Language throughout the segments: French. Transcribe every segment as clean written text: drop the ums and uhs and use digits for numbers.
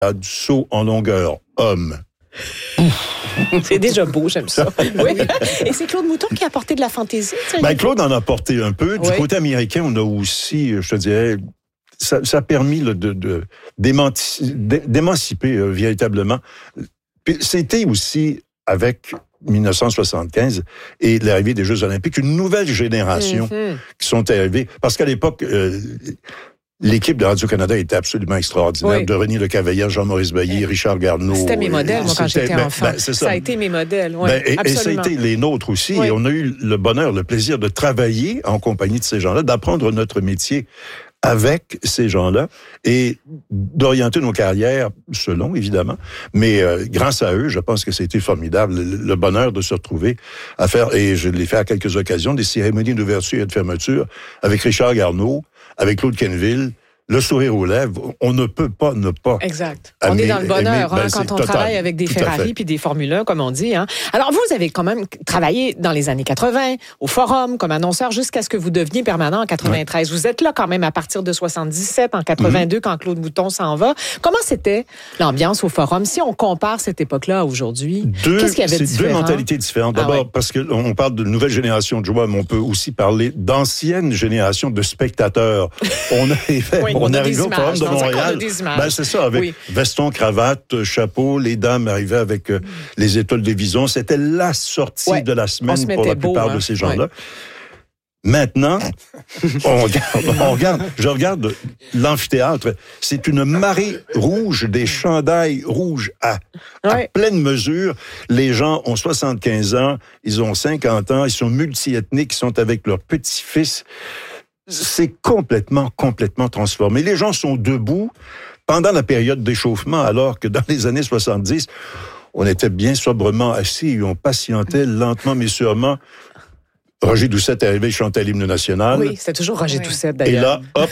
du saut en longueur homme. C'est déjà beau, j'aime ça. Oui. Et c'est Claude Mouton qui a apporté de la fantaisie. Claude en a apporté un peu. Du côté américain, on a aussi, je te dirais, ça a permis d'émanciper véritablement. Puis, c'était aussi avec 1975 et l'arrivée des Jeux olympiques, une nouvelle génération qui sont arrivées. Parce qu'à l'époque, l'équipe de Radio-Canada était absolument extraordinaire. Oui. De René Lecavalier, Jean-Maurice Bailly, Richard Garneau. C'était mes modèles, moi, quand j'étais enfant. Ça a été mes modèles, oui, et ça a été les nôtres aussi. Oui. Et on a eu le bonheur, le plaisir de travailler en compagnie de ces gens-là, d'apprendre notre métier avec ces gens-là et d'orienter nos carrières selon, évidemment. Mais grâce à eux, je pense que c'était formidable, le bonheur de se retrouver à faire, et je l'ai fait à quelques occasions, des cérémonies d'ouverture et de fermeture avec Richard Garneau, avec Claude Quenneville, le sourire aux lèvres. On ne peut pas ne pas. Exact. On est dans le bonheur quand on travaille avec des Ferrari puis des Formule 1, comme on dit. Hein. Alors, vous avez quand même travaillé dans les années 80, au Forum, comme annonceur, jusqu'à ce que vous deveniez permanent en 93. Ouais. Vous êtes là quand même à partir de 77, en 82, quand Claude Mouton s'en va. Comment c'était l'ambiance au Forum? Si on compare cette époque-là à aujourd'hui, qu'est-ce qu'il y avait de différent? C'est deux mentalités différentes. D'abord, parce qu'on parle de nouvelle génération de joueurs, mais on peut aussi parler d'ancienne génération de spectateurs. On arrivait au Forum de Montréal. C'est ça, avec veston, cravate, chapeau. Les dames arrivaient avec les étoiles de vision. C'était la sortie de la semaine pour la plupart de ces gens-là. Maintenant, je regarde l'amphithéâtre. C'est une marée rouge, des chandails rouges à pleine mesure. Les gens ont 75 ans, ils ont 50 ans, ils sont multiethniques, ils sont avec leurs petits-fils. C'est complètement transformé. Les gens sont debout pendant la période d'échauffement, alors que dans les années 70, on était bien sobrement assis et on patientait lentement mais sûrement. Roger Doucet est arrivé, il chantait l'hymne national. Oui, c'était toujours Roger Doucet, d'ailleurs. Et là, hop,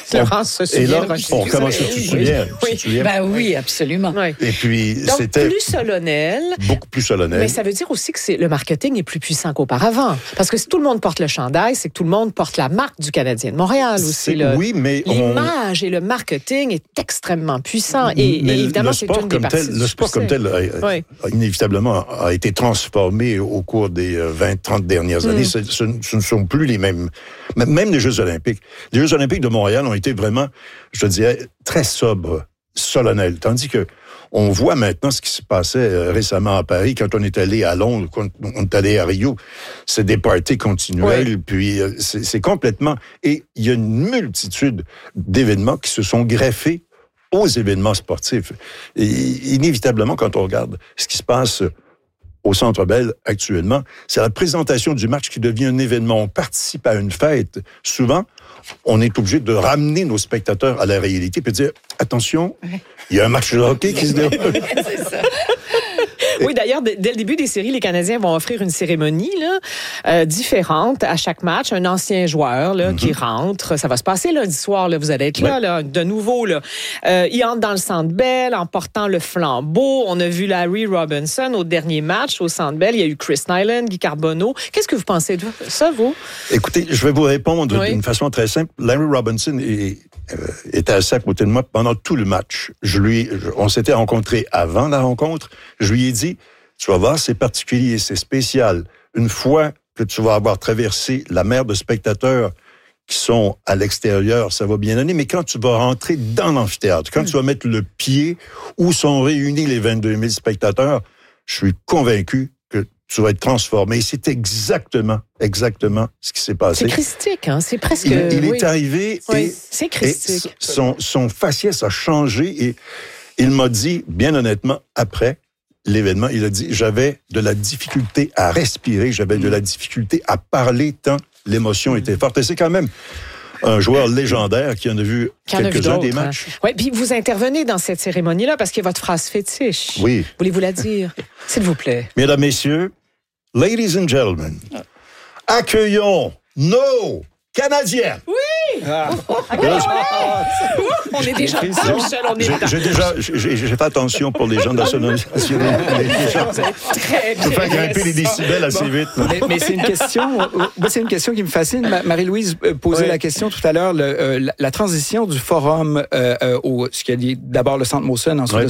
on commence à se souvenir. Oui, absolument. Oui. Et puis, donc, c'était plus solennel. Beaucoup plus solennel. Mais ça veut dire aussi que le marketing est plus puissant qu'auparavant. Parce que si tout le monde porte le chandail, c'est que tout le monde porte la marque du Canadien de Montréal aussi. Oui, mais l'image et le marketing est extrêmement puissant. Et évidemment, c'est une des parties le sport comme tel inévitablement a été transformé au cours des 20-30 dernières années. Ce ne sont plus les mêmes. Même les Jeux olympiques. Les Jeux olympiques de Montréal ont été vraiment, je dirais, très sobres, solennels. Tandis que on voit maintenant ce qui se passait récemment à Paris, quand on est allé à Londres, quand on est allé à Rio. C'est des parties continuelles, puis c'est complètement... Et il y a une multitude d'événements qui se sont greffés aux événements sportifs. Et inévitablement, quand on regarde ce qui se passe au Centre Bell actuellement, c'est la présentation du match qui devient un événement. On participe à une fête. Souvent, on est obligé de ramener nos spectateurs à la réalité et de dire, attention, il y a un match de hockey qui se déroule. C'est ça. Oui, d'ailleurs, dès le début des séries, les Canadiens vont offrir une cérémonie différente à chaque match. Un ancien joueur qui rentre. Ça va se passer lundi soir. Vous allez être là, de nouveau. Il entre dans le Centre Bell en portant le flambeau. On a vu Larry Robinson au dernier match au Centre Bell. Il y a eu Chris Nyland, Guy Carbonneau. Qu'est-ce que vous pensez de ça, vous? Écoutez, je vais vous répondre d'une façon très simple. Larry Robinson était assis à côté de moi pendant tout le match. On s'était rencontrés avant la rencontre. Je lui ai dit, tu vas voir, c'est particulier, c'est spécial. Une fois que tu vas avoir traversé la mer de spectateurs qui sont à l'extérieur, ça va bien aller, mais quand tu vas rentrer dans l'amphithéâtre, quand tu vas mettre le pied où sont réunis les 22 000 spectateurs, je suis convaincu que tu vas être transformé. Et c'est exactement ce qui s'est passé. C'est christique, hein? C'est presque... Il est arrivé c'est christique. Et son faciès a changé et il m'a dit, bien honnêtement, après l'événement, il a dit, j'avais de la difficulté à respirer, j'avais de la difficulté à parler tant l'émotion était forte. Et c'est quand même un joueur légendaire qui en a vu quelques-uns des matchs. Oui, puis vous intervenez dans cette cérémonie-là parce qu'il y a votre phrase fétiche. Oui. Voulez-vous la dire? S'il vous plaît. Mesdames, Messieurs, ladies and gentlemen, accueillons nos canadien. Oui! Ah. On est déjà seul, on est dedans. J'ai fait attention pour les gens de la nationale. Très bien. Je peux faire grimper les décibels assez vite. Mais c'est une question qui me fascine. Marie-Louise posait la question tout à l'heure, la transition du forum, ce qui a dit d'abord le Centre Molson, ensuite le